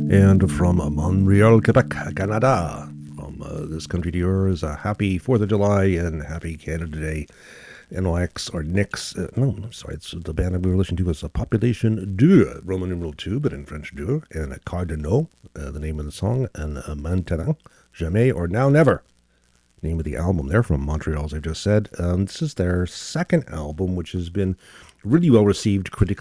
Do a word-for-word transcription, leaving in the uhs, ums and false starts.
And from Montreal, Quebec, Canada, from uh, this country to yours, a happy fourth of July and happy Canada Day. N O X or Nix, uh, no, I'm sorry, it's the band that we were listening to was a Population deux, Roman numeral two, but in French deux, and a Cardinaux, uh, the name of the song, and uh, Maintenant, Jamais, or Now Never, name of the album. They're from Montreal, as I just said. Um, this is their second album, which has been really well received critically